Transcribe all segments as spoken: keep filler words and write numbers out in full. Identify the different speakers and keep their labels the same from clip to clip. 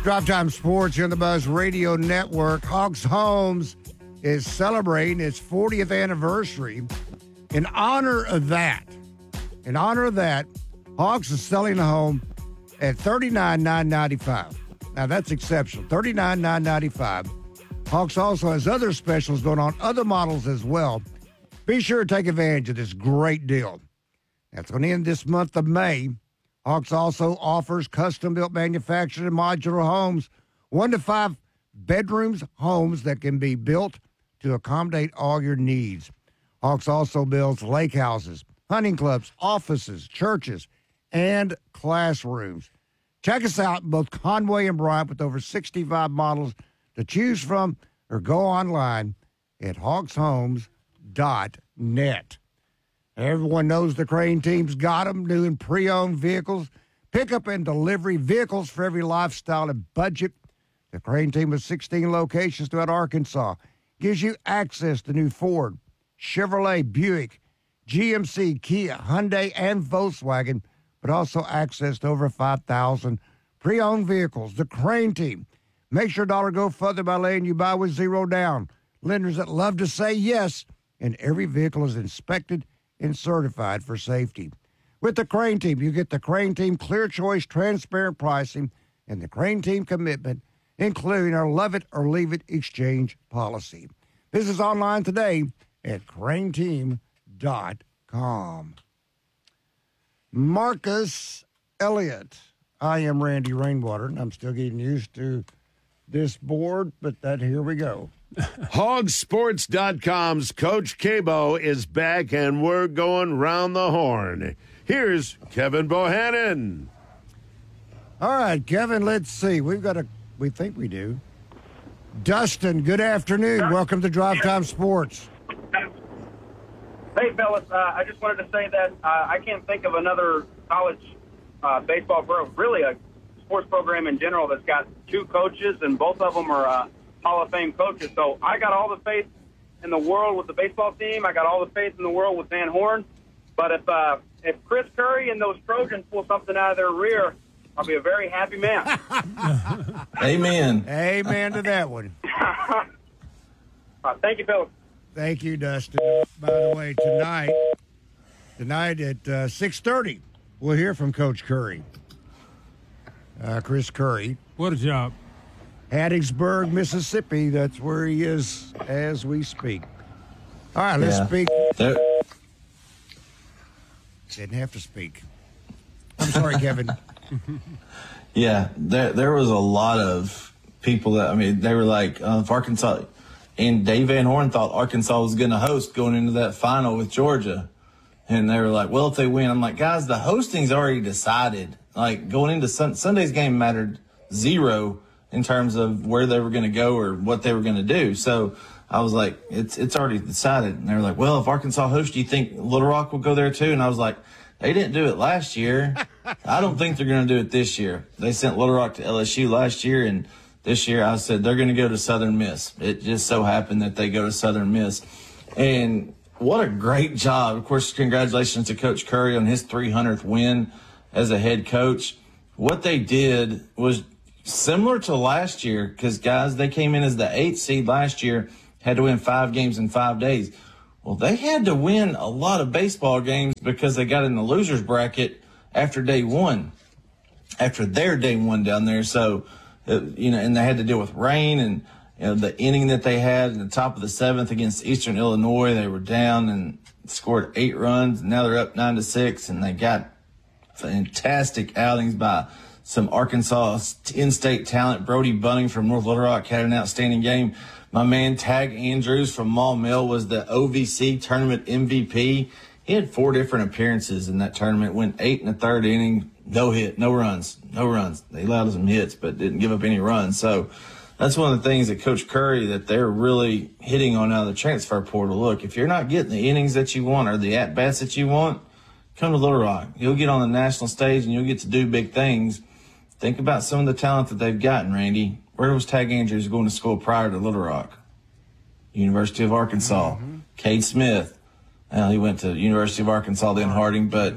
Speaker 1: Drive Time Sports here on the Buzz Radio Network. Hawks Homes is celebrating its fortieth anniversary. In honor of that, in honor of that, Hawks is selling a home at thirty-nine thousand nine hundred ninety-five dollars. Now, that's exceptional. thirty-nine thousand nine hundred ninety-five dollars. Hawks also has other specials going on, other models as well. Be sure to take advantage of this great deal. That's going to end this month of May. Hawks also offers custom-built manufactured and modular homes, one to five bedrooms homes that can be built to accommodate all your needs. Hawks also builds lake houses, hunting clubs, offices, churches, and classrooms. Check us out in both Conway and Bryant with over sixty-five models to choose from, or go online at hawks homes dot net. Everyone knows the Crane team's got them, doing pre-owned vehicles, pickup and delivery, vehicles for every lifestyle and budget. The Crane team with sixteen locations throughout Arkansas gives you access to new Ford, Chevrolet, Buick, G M C, Kia, Hyundai, and Volkswagen, but also access to over five thousand pre-owned vehicles. The Crane team makes your dollar go further by letting you buy with zero down. Lenders that love to say yes, and every vehicle is inspected and certified for safety. With the Crane team, you get the Crane team clear choice, transparent pricing, and the Crane team commitment, including our love it or leave it exchange policy. This is online today at crane team dot com. Marcus Elliott. I am Randy Rainwater, and I'm still getting used to this board, but that here we go.
Speaker 2: hog sports dot com's Coach Cabo is back, and we're going round the horn. Here's Kevin Bohannon.
Speaker 1: All right, Kevin, let's see. We've got a, we think we do. Dustin, good afternoon. Welcome to Drive Time Sports.
Speaker 3: Hey, fellas, uh, I just wanted to say that uh, I can't think of another college uh, baseball program, really a sports program in general, that's got two coaches, and both of them are uh, Hall of Fame coaches. So I got all the faith in the world with the baseball team. I got all the faith in the world with Van Horn. But if uh, if Chris Curry and those Trojans pull something out of their rear, I'll be a very happy man.
Speaker 4: Amen.
Speaker 1: Amen to that one.
Speaker 3: uh, thank you, fellas.
Speaker 1: Thank you, Dustin. By the way, tonight, tonight at uh, six thirty, we'll hear from Coach Curry, uh, Chris Curry.
Speaker 5: What a job.
Speaker 1: Hattiesburg, Mississippi. That's where he is as we speak. All right, let's
Speaker 4: Yeah.
Speaker 1: speak.
Speaker 4: There,
Speaker 1: Didn't have to speak. I'm sorry, Kevin.
Speaker 4: yeah, there there was a lot of people that, I mean, they were like, uh, if Arkansas, and Dave Van Horn thought Arkansas was going to host going into that final with Georgia. And they were like, well, if they win, I'm like, guys, the hosting's already decided. Like, going into sun- Sunday's game mattered zero in terms of where they were going to go or what they were going to do. So I was like, it's it's already decided. And they were like, well, if Arkansas hosts, do you think Little Rock will go there too? And I was like, they didn't do it last year. I don't think they're going to do it this year. They sent Little Rock to L S U last year, and this year I said they're going to go to Southern Miss. It just so happened that they go to Southern Miss. And what a great job. Of course, congratulations to Coach Curry on his three hundredth win as a head coach. What they did was similar to last year, because, guys, they came in as the eighth seed last year, had to win five games in five days. Well, they had to win a lot of baseball games because they got in the loser's bracket after day one, after their day one down there. So, uh, you know, and they had to deal with rain, and you know, the inning that they had in the top of the seventh against Eastern Illinois, they were down and scored eight runs. And now they're up nine to six, and they got fantastic outings by some Arkansas in-state talent. Brody Bunning from North Little Rock had an outstanding game. My man Tag Andrews from Maumelle was the O V C tournament M V P. He had four different appearances in that tournament, went eight in the third inning, no hit, no runs, no runs. They allowed some hits, but didn't give up any runs. So that's one of the things that Coach Curry, that they're really hitting on out of the transfer portal. Look, if you're not getting the innings that you want or the at-bats that you want, come to Little Rock. You'll get on the national stage and you'll get to do big things. Think about some of the talent that they've gotten, Randy. Where was Tag Andrews going to school prior to Little Rock? University of Arkansas. Mm-hmm. Cade Smith. Well, he went to University of Arkansas, then Harding, but mm-hmm.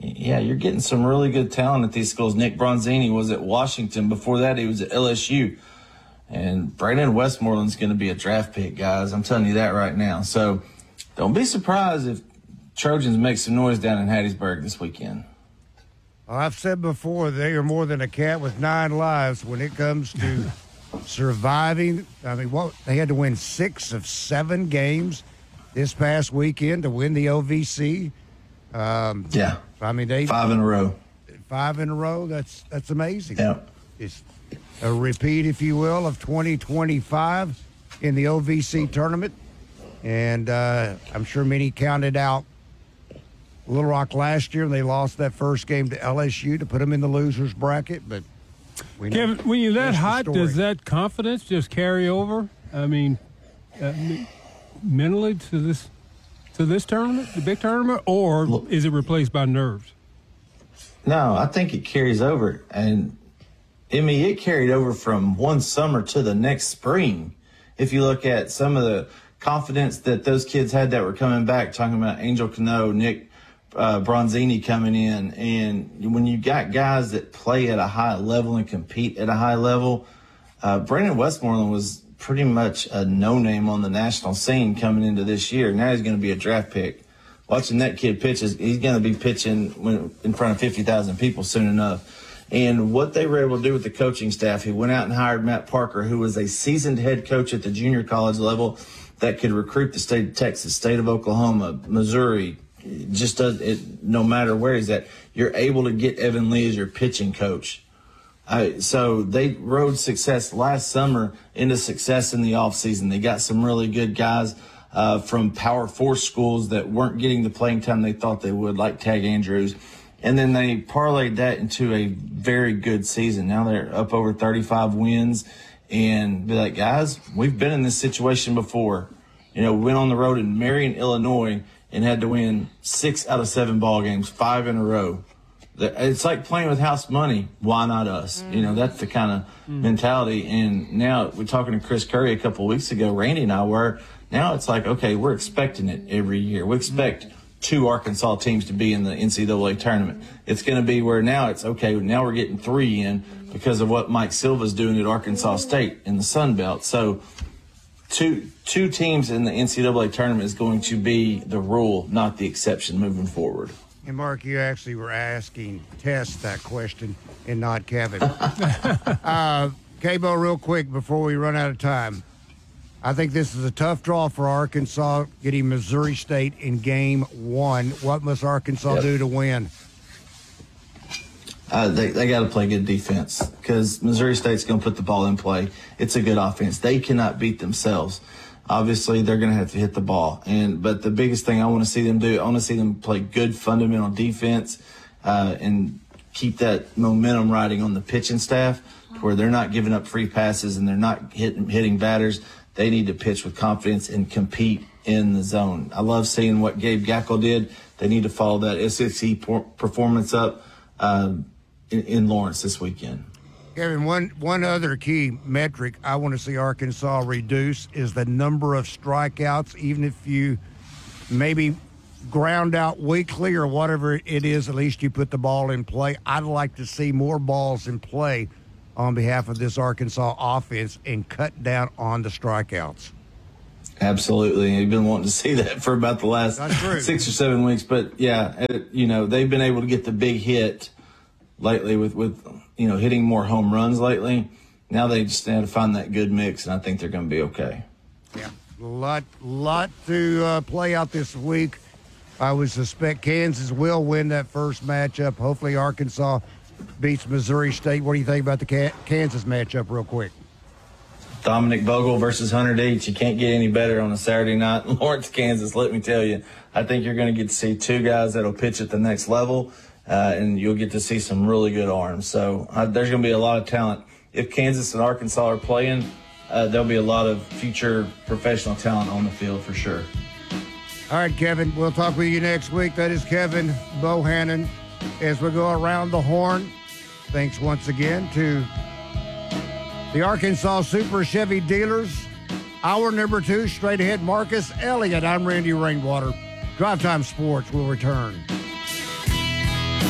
Speaker 4: yeah, you're getting some really good talent at these schools. Nick Bronzini was at Washington. Before that, he was at L S U. And Brandon Westmoreland's going to be a draft pick, guys. I'm telling you that right now. So don't be surprised if Trojans make some noise down in Hattiesburg this weekend.
Speaker 1: Well, I've said before, they are more than a cat with nine lives when it comes to surviving. I mean, what they had to win six of seven games this past weekend to win the O V C. Um,
Speaker 4: yeah.
Speaker 1: I mean, they
Speaker 4: five in a row.
Speaker 1: Five in a row. That's that's amazing.
Speaker 4: Yeah.
Speaker 1: It's a repeat, if you will, of twenty twenty-five in the O V C tournament, and uh, I'm sure many counted out Little Rock last year, and they lost that first game to L S U to put them in the losers bracket. But we know
Speaker 5: Kevin, when you're that hot,
Speaker 1: story.
Speaker 5: does that confidence just carry over? I mean, uh, mentally to this to this tournament, the big tournament, or is it replaced by nerves?
Speaker 4: No, I think it carries over, and I mean it carried over from one summer to the next spring. If you look at some of the confidence that those kids had that were coming back, talking about Angel Cano, Nick uh, Bronzini coming in, and when you got guys that play at a high level and compete at a high level, uh, Brandon Westmoreland was pretty much a no-name on the national scene coming into this year. Now he's going to be a draft pick. Watching that kid pitch, he's going to be pitching when, in front of fifty thousand people soon enough. And what they were able to do with the coaching staff, he went out and hired Matt Parker, who was a seasoned head coach at the junior college level that could recruit the state of Texas, state of Oklahoma, Missouri, just does it no matter where he's at. You're able to get Evan Lee as your pitching coach. Uh, so they rode success last summer into success in the offseason. They got some really good guys uh, from Power Four schools that weren't getting the playing time they thought they would, like Tag Andrews. And then they parlayed that into a very good season. Now they're up over thirty-five wins. And be like, guys, we've been in this situation before. You know, we went on the road in Marion, Illinois, and had to win six out of seven ball games, five in a row. It's like playing with house money. Why not us? Mm. You know, that's the kind of mm. mentality. And now we're talking to Chris Curry a couple of weeks ago. Randy and I were. Now it's like, okay, we're expecting it every year. We expect mm. two Arkansas teams to be in the N C double A tournament. It's going to be where now it's, okay, now we're getting three in because of what Mike Silva's doing at Arkansas State in the Sun Belt. So two two teams in the N C double A tournament is going to be the rule, not the exception moving forward.
Speaker 1: And, Mark, you actually were asking Tess that question and not Kevin. uh, K-Bo, real quick before we run out of time. I think this is a tough draw for Arkansas, getting Missouri State in game one. What must Arkansas yep. do to win?
Speaker 4: Uh, they they got to play good defense because Missouri State's going to put the ball in play. It's a good offense. They cannot beat themselves. Obviously, they're going to have to hit the ball. And but the biggest thing I want to see them do, I want to see them play good fundamental defense uh, and keep that momentum riding on the pitching staff where they're not giving up free passes and they're not hitting, hitting batters. They need to pitch with confidence and compete in the zone. I love seeing what Gabe Gackel did. They need to follow that S E C performance up uh, in, in Lawrence this weekend.
Speaker 1: Kevin, one, one other key metric I want to see Arkansas reduce is the number of strikeouts, even if you maybe ground out weakly or whatever it is, at least you put the ball in play. I'd like to see more balls in play on behalf of this Arkansas offense and cut down on the strikeouts.
Speaker 4: Absolutely. You've been wanting to see that for about the last six or seven weeks. But, yeah, it, you know, they've been able to get the big hit lately with, with you know, hitting more home runs lately. Now they just have to find that good mix, and I think they're going to be okay.
Speaker 1: Yeah, a lot, lot to uh, play out this week. I would suspect Kansas will win that first matchup. Hopefully Arkansas beats Missouri State. What do you think about the Kansas matchup real quick?
Speaker 4: Dominic Bogle versus Hunter Deitch. You can't get any better on a Saturday night in Lawrence, Kansas, let me tell you. I think you're going to get to see two guys that will pitch at the next level, uh, and you'll get to see some really good arms. So uh, there's going to be a lot of talent. If Kansas and Arkansas are playing, uh, there'll be a lot of future professional talent on the field for sure.
Speaker 1: All right, Kevin, we'll talk with you next week. That is Kevin Bohannon. As we go around the horn, thanks once again to the Arkansas Super Chevy dealers. Hour number two, straight ahead, Marcus Elliott. I'm Randy Rainwater. Drive Time Sports will return.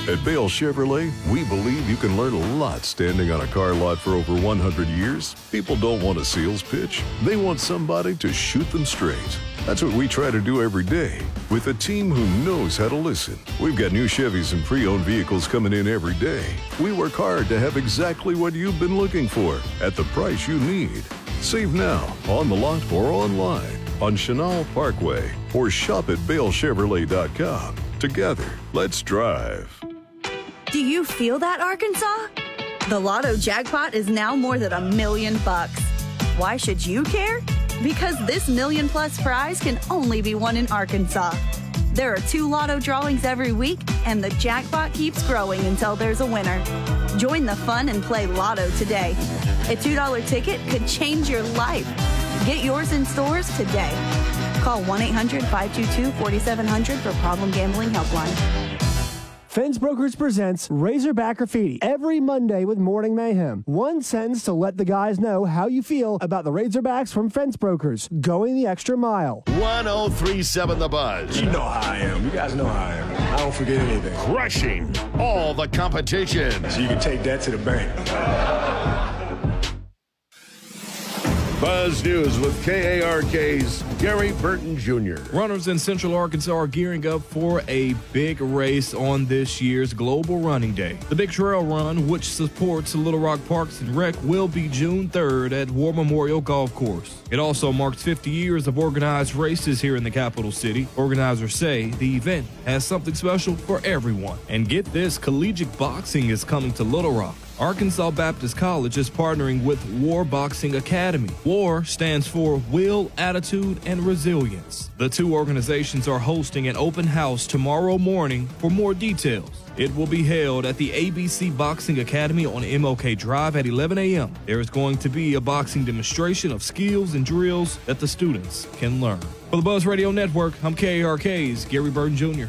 Speaker 6: At Bale Chevrolet, we believe you can learn a lot standing on a car lot for over one hundred years. People don't want a sales pitch. They want somebody to shoot them straight. That's what we try to do every day with a team who knows how to listen. We've got new Chevys and pre-owned vehicles coming in every day. We work hard to have exactly what you've been looking for at the price you need. Save now on the lot or online on Chenal Parkway or shop at Bale Chevrolet dot com. Together, let's drive.
Speaker 7: Do you feel that, Arkansas? The Lotto jackpot is now more than a million bucks. Why should you care? Because this million plus prize can only be won in Arkansas. There are two Lotto drawings every week, and the jackpot keeps growing until there's a winner. Join the fun and play Lotto today. A two dollar ticket could change your life. Get yours in stores today. Call one eight hundred five two two four seven zero zero for Problem Gambling Helpline.
Speaker 8: Fence Brokers presents Razorback Graffiti every Monday with Morning Mayhem. One sentence to let the guys know how you feel about the Razorbacks from Fence Brokers. Going the extra mile.
Speaker 2: one oh three point seven The Buzz.
Speaker 9: You know how I am. You guys know how I am. I don't forget anything.
Speaker 2: Crushing all the competition.
Speaker 9: So you can take that to the bank.
Speaker 2: Buzz News with K A R K's Gary Burton Junior
Speaker 10: Runners in Central Arkansas are gearing up for a big race on this year's Global Running Day. The Big Trail Run, which supports Little Rock Parks and Rec, will be June third at War Memorial Golf Course. It also marks fifty years of organized races here in the capital city. Organizers say the event has something special for everyone. And get this, collegiate boxing is coming to Little Rock. Arkansas Baptist College is partnering with War Boxing Academy. WAR stands for Will, Attitude, and Resilience. The two organizations are hosting an open house tomorrow morning. For more details, it will be held at the A B C Boxing Academy on M L K Drive at eleven a.m. There is going to be a boxing demonstration of skills and drills that the students can learn. For the Buzz Radio Network, I'm K A R K's Gary Burton Junior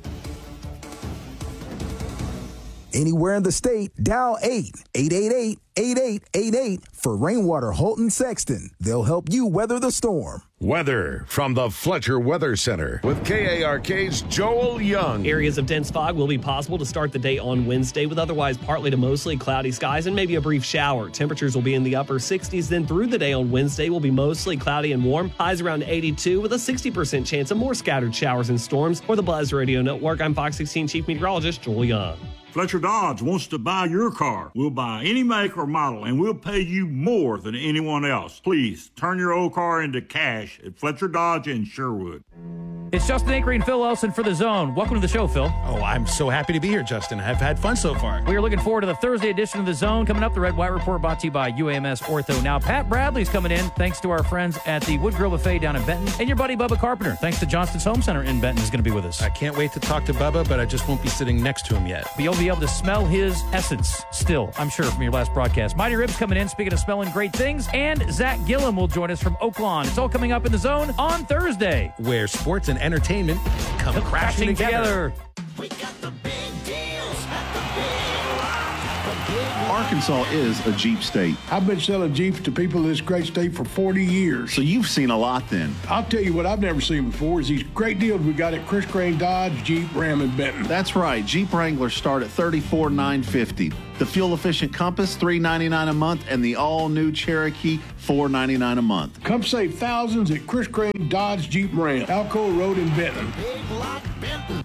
Speaker 11: Anywhere in the state, dial eight eight eight eight, eight eight eight eight for Rainwater Holton Sexton. They'll help you weather the storm.
Speaker 2: Weather from the Fletcher Weather Center with K A R K's Joel Young.
Speaker 12: Areas of dense fog will be possible to start the day on Wednesday with otherwise partly to mostly cloudy skies and maybe a brief shower. Temperatures will be in the upper sixties. Then through the day on Wednesday will be mostly cloudy and warm. Highs around eighty-two with a sixty percent chance of more scattered showers and storms. For the Buzz Radio Network, I'm Fox sixteen Chief Meteorologist Joel Young.
Speaker 13: Fletcher Dodge wants to buy your car. We'll buy any make or model, and we'll pay you more than anyone else. Please turn your old car into cash at Fletcher Dodge in Sherwood.
Speaker 14: It's Justin Acree and Phil Elson for The Zone. Welcome to the show, Phil.
Speaker 15: Oh, I'm so happy to be here, Justin. I've had fun so far.
Speaker 14: We are looking forward to the Thursday edition of The Zone. Coming up, the Red White Report brought to you by U A M S Ortho. Now, Pat Bradley's coming in, thanks to our friends at the Wood Grill Buffet down in Benton. And your buddy Bubba Carpenter, thanks to Johnston's Home Center in Benton, is going to be with us.
Speaker 15: I can't wait to talk to Bubba, but I just won't be sitting next to him yet.
Speaker 14: But you'll be able to smell his essence still, I'm sure, from your last broadcast. Mighty Ribs coming in, speaking of smelling great things. And Zach Gillum will join us from Oak Lawn. It's all coming up in The Zone on Thursday,
Speaker 15: where sports and entertainment come
Speaker 14: the
Speaker 15: crashing, crashing together.
Speaker 14: together.
Speaker 16: We got the big deals at the big, the big
Speaker 17: Arkansas is a Jeep state.
Speaker 18: I've been selling Jeeps to people in this great state for forty years.
Speaker 17: So you've seen a lot then.
Speaker 18: I'll tell you what I've never seen before is these great deals we got at Chris Crane Dodge, Jeep, Ram, and Benton.
Speaker 17: That's right. Jeep Wranglers start at thirty-four thousand nine hundred fifty dollars. The fuel-efficient Compass, three hundred ninety-nine dollars a month, and the all-new Cherokee, four hundred ninety-nine dollars a month.
Speaker 18: Come save thousands at Chris Crane Dodge, Jeep, Ram, Alcoa Road in Benton.